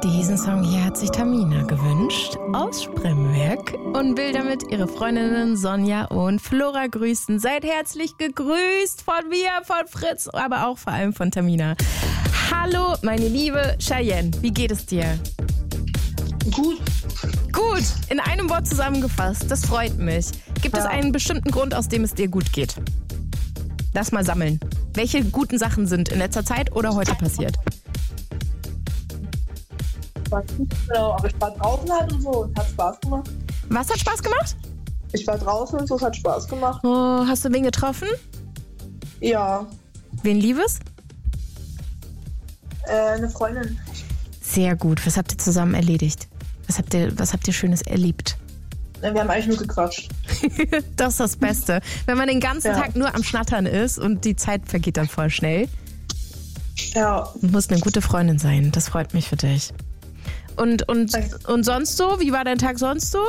Diesen Song hier hat sich Tamina gewünscht aus Spremberg und will damit ihre Freundinnen Sonja und Flora grüßen. Seid herzlich gegrüßt von mir, von Fritz, aber auch vor allem von Tamina. Hallo, meine liebe Cheyenne, wie geht es dir? Gut. Gut, in einem Wort zusammengefasst, das freut mich. Gibt es einen bestimmten Grund, aus dem es dir gut geht? Lass mal sammeln. Welche guten Sachen sind in letzter Zeit oder heute passiert? Genau, aber ich war draußen halt und so und hat Spaß gemacht. Was hat Spaß gemacht? Ich war draußen und so, es hat Spaß gemacht. Oh, hast du wen getroffen? Ja, Wen Liebes? eine Freundin. Sehr gut. Was habt ihr zusammen erledigt? Was habt ihr Schönes erlebt? Wir haben eigentlich nur gequatscht. Das ist das Beste. Wenn man den ganzen Tag nur am Schnattern ist und die Zeit vergeht dann voll schnell. Ja. Du musst eine gute Freundin sein. Das freut mich für dich. Und sonst so? Wie war dein Tag sonst so?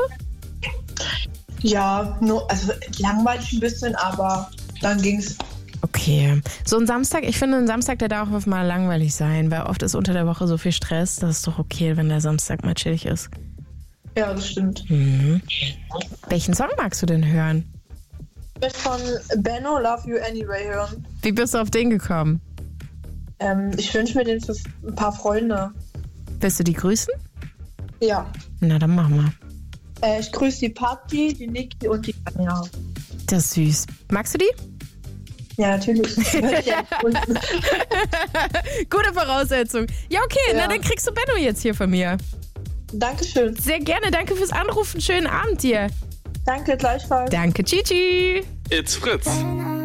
Ja, nur, also langweilig ein bisschen, aber dann ging's. Okay. So ein Samstag, ich finde, ein Samstag, der darf auch mal langweilig sein, weil oft ist unter der Woche so viel Stress. Das ist doch okay, wenn der Samstag mal chillig ist. Ja, das stimmt. Mhm. Welchen Song magst du denn hören? Ich will von Benno Love You Anyway hören. Wie bist du auf den gekommen? Ich wünsche mir den für ein paar Freunde. Willst du die grüßen? Ja. Na, dann machen wir. Ich grüße die Patti, die Niki und die Anja. Das ist süß. Magst du die? Ja, natürlich. Gute Voraussetzung. Ja, okay, na dann kriegst du Benno jetzt hier von mir. Dankeschön. Sehr gerne, danke fürs Anrufen. Schönen Abend dir. Danke, gleichfalls. Danke, Chichi. It's Fritz.